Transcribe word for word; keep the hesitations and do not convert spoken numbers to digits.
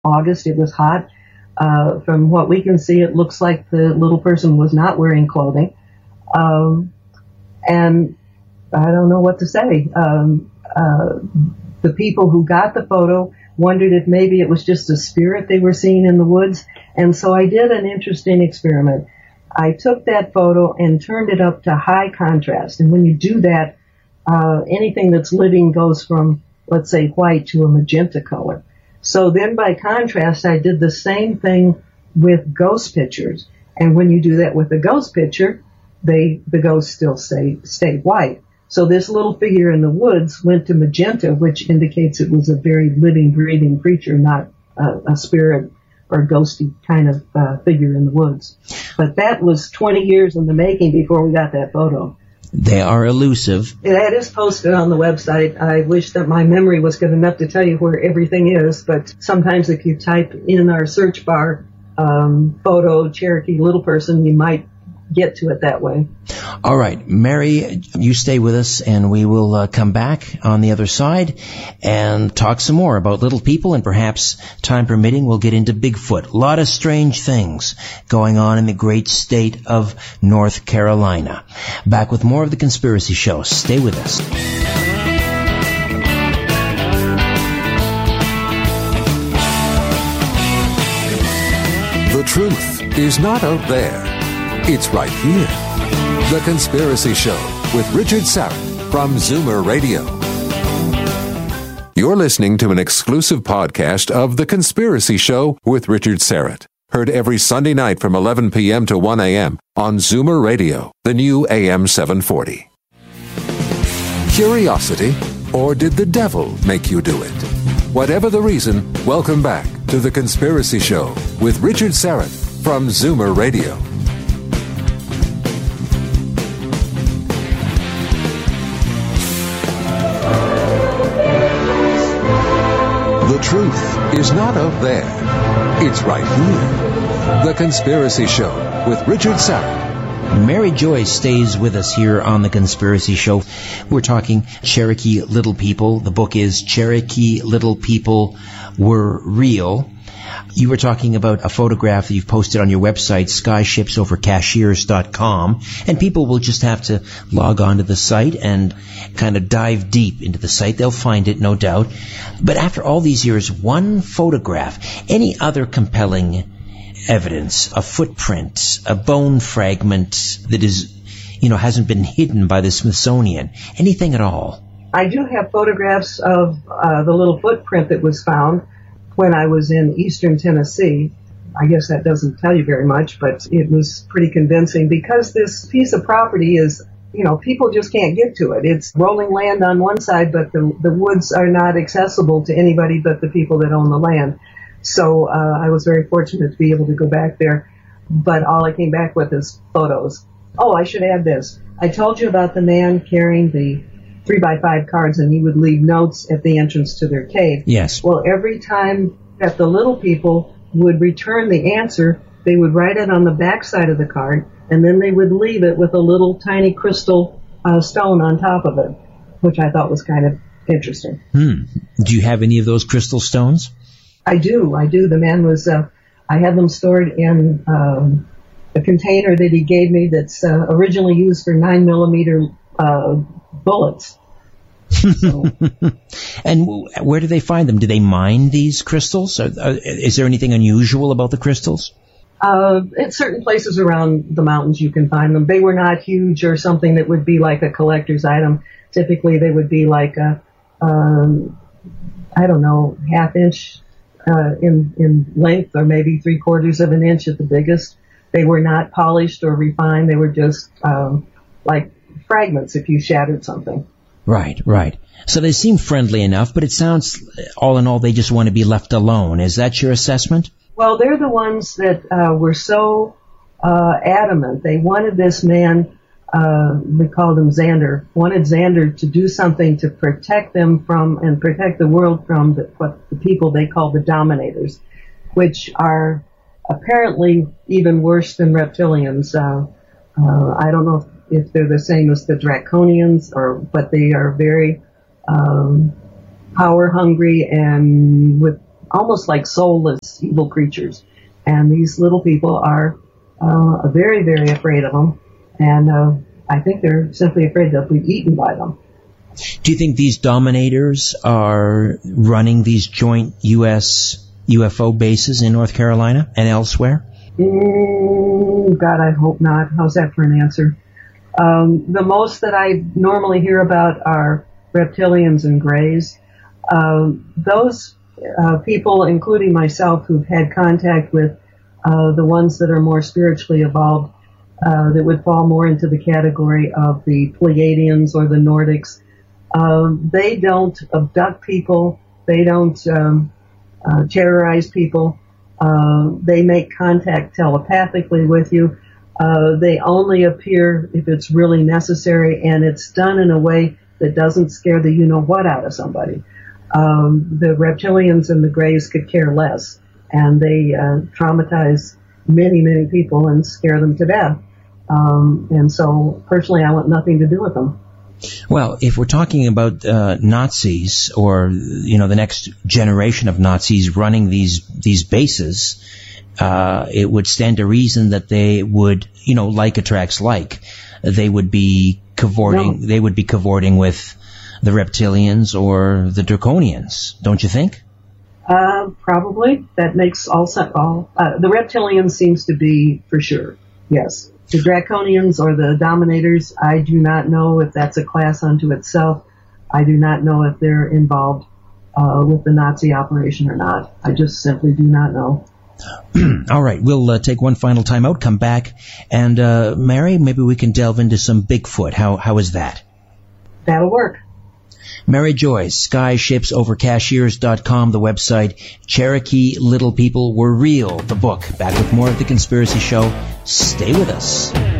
August. It was hot. Uh, from what we can see, it looks like the little person was not wearing clothing. Um, and I don't know what to say. Um, uh, the people who got the photo wondered if maybe it was just a spirit they were seeing in the woods. And so I did an interesting experiment. I took that photo and turned it up to high contrast. And when you do that, uh, anything that's living goes from, let's say, white to a magenta color. So then by contrast, I did the same thing with ghost pictures. And when you do that with a ghost picture, they, the ghosts still stay, stay white. So this little figure in the woods went to magenta, which indicates it was a very living, breathing creature, not a, a spirit or ghosty kind of uh, figure in the woods. But that was twenty years in the making before we got that photo. They are elusive. That is posted on the website. I wish that my memory was good enough to tell you where everything is, but sometimes if you type in our search bar, um, photo Cherokee Little Person, you might get to it that way. All right, Mary, you stay with us, and we will uh, come back on the other side and talk some more about little people, and perhaps, time permitting, we'll get into Bigfoot. A lot of strange things going on in the great state of North Carolina. Back with more of The Conspiracy Show. Stay with us. The truth is not out there. It's right here. The Conspiracy Show with Richard Syrett from Zoomer Radio. You're listening to an exclusive podcast of The Conspiracy Show with Richard Syrett. Heard every Sunday night from eleven p.m. to one a.m. on Zoomer Radio, the new A M seven forty. Curiosity, or did the devil make you do it? Whatever the reason, welcome back to The Conspiracy Show with Richard Syrett from Zoomer Radio. The truth is not out there. It's right here. The Conspiracy Show with Richard Syrett. Mary Joyce stays with us here on The Conspiracy Show. We're talking Cherokee Little People. The book is Cherokee Little People Were Real. You were talking about a photograph that you've posted on your website, skyshipsover cashiers dot com, and people will just have to log on to the site and kind of dive deep into the site. They'll find it, no doubt. But after all these years, one photograph, any other compelling evidence, a footprint, a bone fragment that is, you know, hasn't been hidden by the Smithsonian, anything at all? I do have photographs of uh, the little footprint that was found when I was in eastern Tennessee. I guess that doesn't tell you very much, but it was pretty convincing because this piece of property is, you know, people just can't get to it. It's rolling land on one side, but the, the woods are not accessible to anybody but the people that own the land. So uh, I was very fortunate to be able to go back there, but all I came back with is photos. Oh, I should add this. I told you about the man carrying the three by five cards, and he would leave notes at the entrance to their cave. Yes. Well, every time that the little people would return the answer, they would write it on the back side of the card, and then they would leave it with a little tiny crystal uh, stone on top of it, which I thought was kind of interesting. Hmm. Do you have any of those crystal stones? I do. I do. The man was, uh, I had them stored in um, a container that he gave me that's uh, originally used for nine millimeter uh, bullets. So. And where do they find them? Do they mine these crystals? Are, are, is there anything unusual about the crystals? Uh, at certain places around the mountains you can find them. They were not huge or something that would be like a collector's item. Typically they would be like a, um, I don't know, half inch uh, in, in length, or maybe three quarters of an inch at the biggest. They were not polished or refined. They were just um, like fragments if you shattered something. Right, right. So they seem friendly enough, but it sounds, all in all, they just want to be left alone. Is that your assessment? Well, they're the ones that uh, were so uh, adamant. They wanted this man, uh, we called him Xander, wanted Xander to do something to protect them from, and protect the world from the, what the people they call the dominators, which are apparently even worse than reptilians. Uh, uh, I don't know if if they're the same as the draconians, or but they are very um, power hungry and with almost like soulless evil creatures. And these little people are uh, very, very afraid of them. And uh, I think they're simply afraid they'll be eaten by them. Do you think these dominators are running these joint U S U F O bases in North Carolina and elsewhere? Mm, God, I hope not. How's that for an answer? Um, the most that I normally hear about are reptilians and greys. Um, those uh, people, including myself, who've had contact with uh, the ones that are more spiritually evolved, uh, that would fall more into the category of the Pleiadians or the Nordics, um, they don't abduct people. They don't um, uh, terrorize people. Uh, they make contact telepathically with you. Uh, they only appear if it's really necessary, and it's done in a way that doesn't scare the you-know-what out of somebody. Um, the reptilians and the greys could care less, and they uh, traumatize many, many people and scare them to death. Um, and so, personally, I want nothing to do with them. Well, if we're talking about uh, Nazis or, you know, the next generation of Nazis running these these bases, uh, it would stand to reason that they would, you know, like attracts like. They would be cavorting. No. They would be cavorting with the reptilians or the draconians, don't you think? Uh, probably. That makes all sense. All uh, the reptilians seems to be for sure. Yes. The Draconians or the Dominators, I do not know if that's a class unto itself. I do not know if they're involved uh, with the Nazi operation or not. I just simply do not know. All right, we'll uh, take one final time out, come back, and uh, Mary, maybe we can delve into some Bigfoot. How How is that? That'll work. Mary Joyce, sky ships over cashiers dot com, the website. Cherokee Little People Were Real, the book. Back with more of The Conspiracy Show. Stay with us.